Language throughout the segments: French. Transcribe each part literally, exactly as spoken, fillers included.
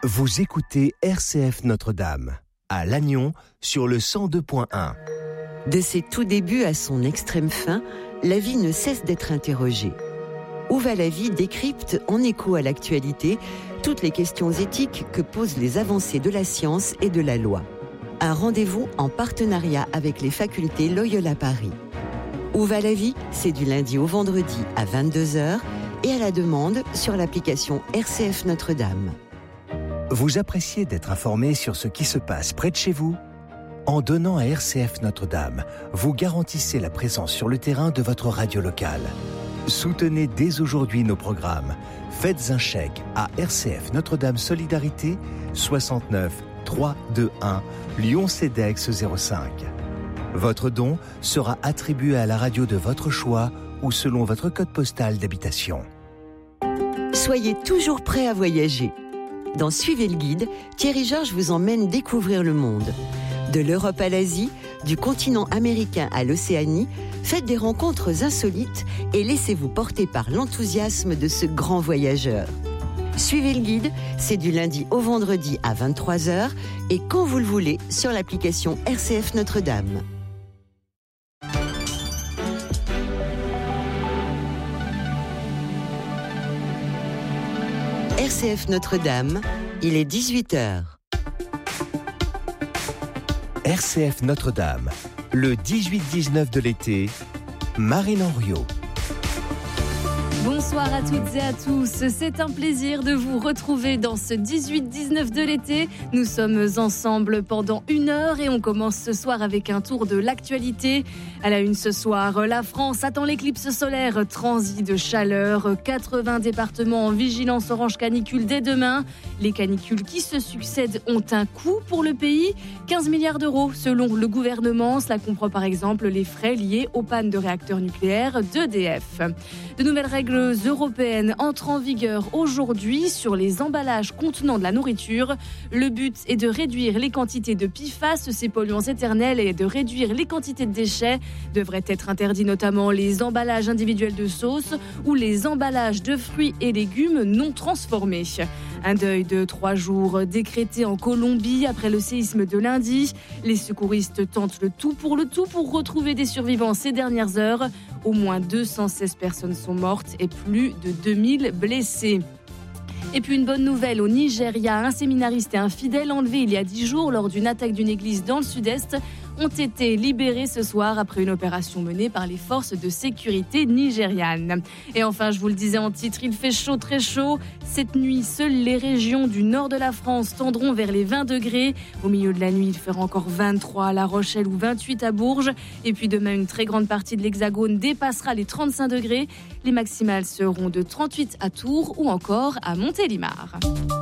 Vous écoutez R C F Notre-Dame, à Lannion, sur le cent deux point un. De ses tout débuts à son extrême fin, la vie ne cesse d'être interrogée. Où va la vie décrypte, en écho à l'actualité, toutes les questions éthiques que posent les avancées de la science et de la loi. Un rendez-vous en partenariat avec les facultés Loyola Paris. Où va la vie ? C'est du lundi au vendredi à vingt-deux heures et à la demande sur l'application R C F Notre-Dame. Vous appréciez d'être informé sur ce qui se passe près de chez vous ? En donnant à R C F Notre-Dame, vous garantissez la présence sur le terrain de votre radio locale. Soutenez dès aujourd'hui nos programmes. Faites un chèque à R C F Notre-Dame Solidarité, soixante-neuf trois cent vingt-et-un, Lyon-Cedex zéro cinq. Votre don sera attribué à la radio de votre choix ou selon votre code postal d'habitation. Soyez toujours prêts à voyager. Dans Suivez le guide, Thierry Georges vous emmène découvrir le monde. De l'Europe à l'Asie, du continent américain à l'Océanie, faites des rencontres insolites et laissez-vous porter par l'enthousiasme de ce grand voyageur. Suivez le guide, c'est du lundi au vendredi à vingt-trois heures et quand vous le voulez sur l'application R C F Notre-Dame. R C F Notre-Dame, il est dix-huit heures. R C F Notre-Dame, le dix-huit dix-neuf de l'été, Marine Henriot. Bonsoir à toutes et à tous, c'est un plaisir de vous retrouver dans ce dix-huit dix-neuf de l'été. Nous sommes ensemble pendant une heure et on commence ce soir avec un tour de l'actualité. À la une ce soir, la France attend l'éclipse solaire, transit de chaleur, quatre-vingts départements en vigilance orange canicule dès demain. Les canicules qui se succèdent ont un coût pour le pays, quinze milliards d'euros selon le gouvernement. Cela comprend par exemple les frais liés aux pannes de réacteurs nucléaires d'E D F. De nouvelles règles européennes entrent en vigueur aujourd'hui sur les emballages contenant de la nourriture. Le but est de réduire les quantités de P F A S, ces polluants éternels, et de réduire les quantités de déchets. Devraient être interdits notamment les emballages individuels de sauce ou les emballages de fruits et légumes non transformés. Un deuil de trois jours décrété en Colombie après le séisme de lundi. Les secouristes tentent le tout pour le tout pour retrouver des survivants ces dernières heures. Au moins deux cent seize personnes sont mortes et plus de deux mille blessés. Et puis une bonne nouvelle au Nigeria, un séminariste et un fidèle enlevés il y a dix jours lors d'une attaque d'une église dans le sud-est ont été libérés ce soir après une opération menée par les forces de sécurité nigérianes. Et enfin, je vous le disais en titre, il fait chaud, très chaud. Cette nuit, seules les régions du nord de la France tendront vers les vingt degrés. Au milieu de la nuit, il fera encore vingt-trois à La Rochelle ou vingt-huit à Bourges. Et puis demain, une très grande partie de l'Hexagone dépassera les trente-cinq degrés. Les maximales seront de trente-huit à Tours ou encore à Montélimar.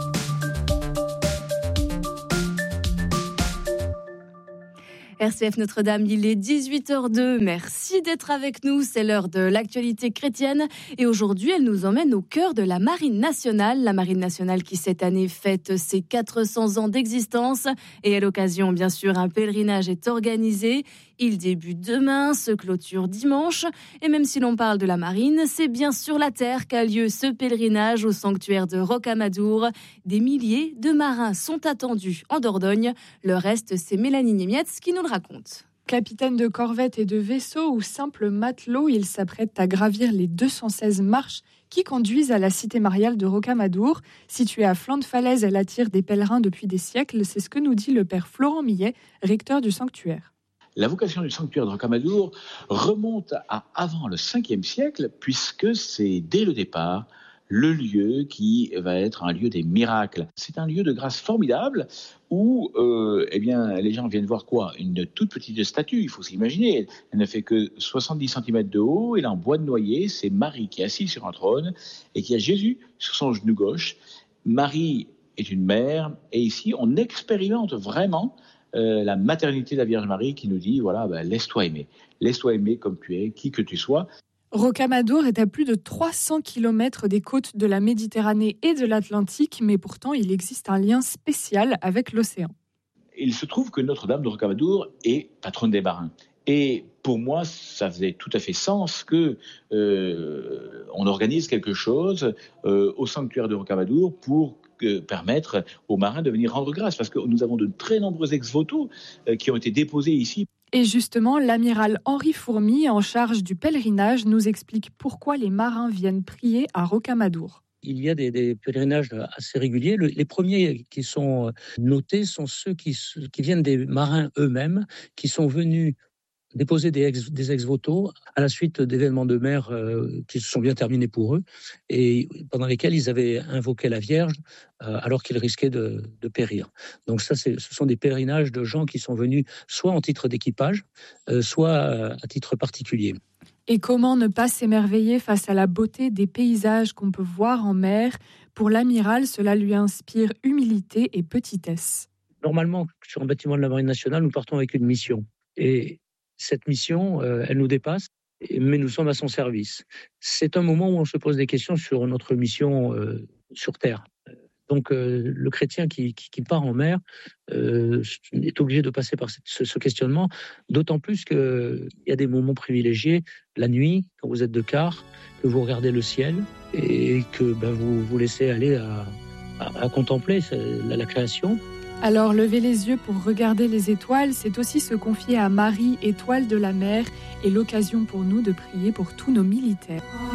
R C F Notre-Dame, il est dix-huit heures deux. Merci d'être avec nous. C'est l'heure de l'actualité chrétienne. Et aujourd'hui, elle nous emmène au cœur de la Marine nationale. La Marine nationale qui, cette année, fête ses quatre cents ans d'existence. Et à l'occasion, bien sûr, un pèlerinage est organisé. Il débute demain, se clôture dimanche. Et même si l'on parle de la Marine, c'est bien sur la terre qu'a lieu ce pèlerinage au sanctuaire de Rocamadour. Des milliers de marins sont attendus en Dordogne. Le reste, c'est Mélanie Niemietz qui nous le raconte. Capitaine de corvette et de vaisseau ou simple matelot, il s'apprête à gravir les deux cent seize marches qui conduisent à la cité mariale de Rocamadour. Située à flanc de falaise, elle attire des pèlerins depuis des siècles. C'est ce que nous dit le père Florent Millet, recteur du sanctuaire. La vocation du sanctuaire de Rocamadour remonte à avant le cinquième siècle, puisque c'est dès le départ le lieu qui va être un lieu des miracles. C'est un lieu de grâce formidable où euh, eh bien, les gens viennent voir quoi ? Une toute petite statue, il faut s'imaginer. Elle ne fait que soixante-dix centimètres de haut, elle est en bois de noyer. C'est Marie qui est assise sur un trône et qui a Jésus sur son genou gauche. Marie est une mère et ici on expérimente vraiment euh, la maternité de la Vierge Marie qui nous dit, voilà, ben, laisse-toi aimer. Laisse-toi aimer comme tu es, qui que tu sois. Rocamadour est à plus de trois cents kilomètres des côtes de la Méditerranée et de l'Atlantique, mais pourtant il existe un lien spécial avec l'océan. Il se trouve que Notre-Dame de Rocamadour est patronne des marins. Et pour moi, ça faisait tout à fait sens que euh, on organise quelque chose euh, au sanctuaire de Rocamadour pour que permettre aux marins de venir rendre grâce, parce que nous avons de très nombreux ex-voto qui ont été déposés ici. Et justement, l'amiral Henri Fourmy, en charge du pèlerinage, nous explique pourquoi les marins viennent prier à Rocamadour. Il y a des, des pèlerinages assez réguliers. Le, les premiers qui sont notés sont ceux qui, qui viennent des marins eux-mêmes, qui sont venus déposer des, ex, des ex-voto à la suite d'événements de mer euh, qui se sont bien terminés pour eux et pendant lesquels ils avaient invoqué la Vierge euh, alors qu'ils risquaient de, de périr. Donc ça, c'est, ce sont des pèlerinages de gens qui sont venus soit en titre d'équipage, euh, soit euh, à titre particulier. Et comment ne pas s'émerveiller face à la beauté des paysages qu'on peut voir en mer ? Pour l'amiral, cela lui inspire humilité et petitesse. Normalement, sur un bâtiment de la Marine nationale, nous partons avec une mission. Et cette mission, euh, elle nous dépasse, mais nous sommes à son service. C'est un moment où on se pose des questions sur notre mission euh, sur Terre. Donc, euh, le chrétien qui, qui, qui part en mer euh, est obligé de passer par ce, ce questionnement, d'autant plus qu'il y a des moments privilégiés, la nuit, quand vous êtes de quart, que vous regardez le ciel et que ben, vous vous laissez aller à, à, à contempler la, la création. Alors, lever les yeux pour regarder les étoiles, c'est aussi se confier à Marie, étoile de la mer, et l'occasion pour nous de prier pour tous nos militaires.